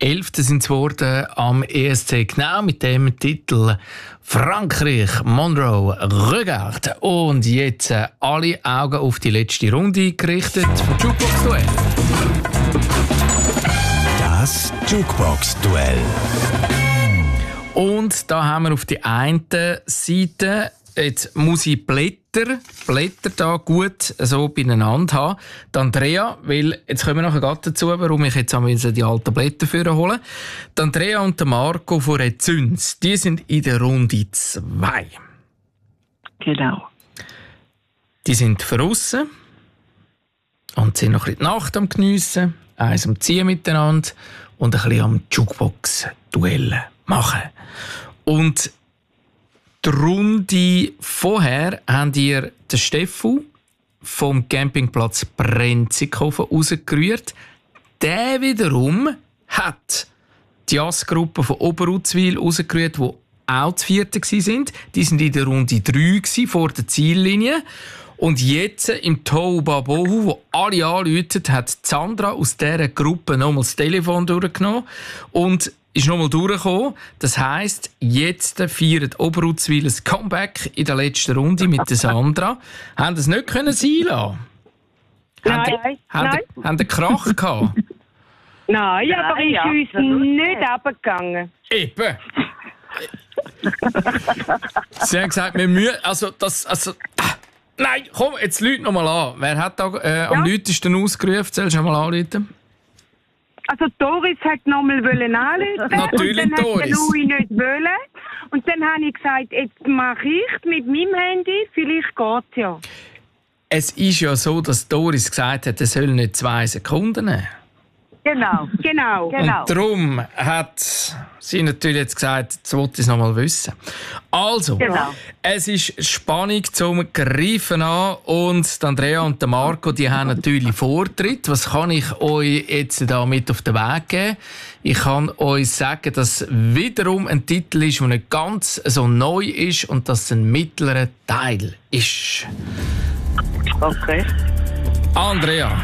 11. sind es geworden am ESC, genau mit dem Titel Frankreich, Monroe, Regarde. Und jetzt alle Augen auf die letzte Runde gerichtet vom Jukebox-Duell. Das Jukebox-Duell. Und da haben wir auf der einen Seite, jetzt muss ich Blätter da gut so beieinander haben. Die Andrea, weil jetzt kommen wir nachher gerade dazu, warum ich jetzt die alten Blätter führen holen. Die Andrea und der Marco von Rezüns, die sind in der Runde 2. Genau. Die sind draussen und sind noch ein bisschen die Nacht am Geniessen, eins am Ziehen miteinander und ein bisschen am Jukebox-Duell machen. Und die Runde vorher habt ihr den Steffu vom Campingplatz Brenzikofen rausgerührt. Der wiederum hat die Jazzgruppe von Oberuzwil rausgerührt, die auch das 4. waren. Die waren in der Runde 3 vor der Ziellinie. Und jetzt im Toubabohu, wo alle anrufen, hat Sandra aus dieser Gruppe nochmal das Telefon durchgenommen und ist nochmal durchgekommen. Das heisst, jetzt feiert Oberuzwil ein Comeback in der letzten Runde mit der Sandra. Haben das nicht sein lassen? Nein. Haben einen Krach gehabt? Nein, aber ist uns nicht runtergegangen. Eben. Sie haben gesagt, wir müssen... Nein, komm, jetzt lüt noch mal an. Wer hat da am lautesten ausgerufen? Sollst du mal anrufen? Also Doris hat nochmal anrufen. Natürlich, und dann Doris. Hat Louis nicht wollen. Und dann habe ich gesagt, jetzt mache ich mit meinem Handy, vielleicht geht es ja. Es ist ja so, dass Doris gesagt hat, er soll nicht 2 Sekunden nehmen. Genau. Und darum hat sie natürlich jetzt gesagt, jetzt wollte ich es noch mal wissen. Also, Es ist Spannung zum Greifen an und Andrea und Marco, die haben natürlich Vortritt. Was kann ich euch jetzt da mit auf den Weg geben? Ich kann euch sagen, dass wiederum ein Titel ist, der nicht ganz so neu ist und dass es ein mittlerer Teil ist. Okay. Andrea.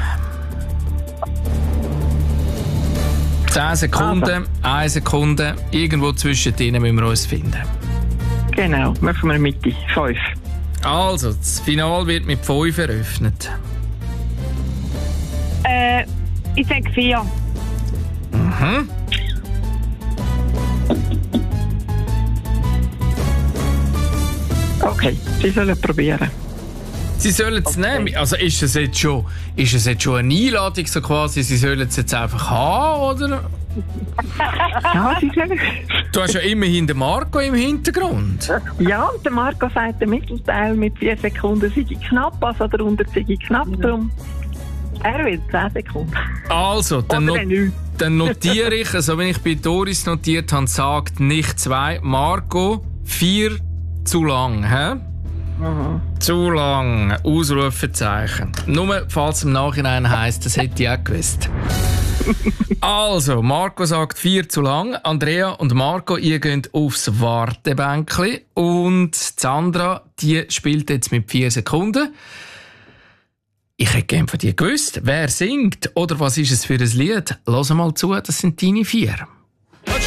10 Sekunden, 1 Sekunde, irgendwo zwischen denen müssen wir uns finden. Genau, machen wir Mitte, 5. Also, das Finale wird mit 5 eröffnet. Ich sage 4. Mhm. Okay, Sie sollen probieren. Sie sollen es nehmen. Also ist es jetzt schon eine Einladung, so quasi, Sie sollen es jetzt einfach haben, oder? Ja, Sie sollen. Du hast ja immerhin den Marco im Hintergrund. Ja, und der Marco sagt, der Mittelteil mit 4 Sekunden sei knapp, also darunter sei knapp drum. Er will 10 Sekunden. Also, dann notiere ich, also wenn ich bei Doris notiert habe, sagt nicht 2, Marco, 4 zu lang, hä? Mhm. Zu lang. Ausrufezeichen. Nur falls es im Nachhinein heisst, das hätte ich auch gewusst. Also, Marco sagt 4 zu lang. Andrea und Marco, ihr geht aufs Wartebänkli. Und Sandra, die spielt jetzt mit 4 Sekunden. Ich hätte gerne von dir gewusst, wer singt oder was ist es für ein Lied. Lass mal zu, das sind deine 4.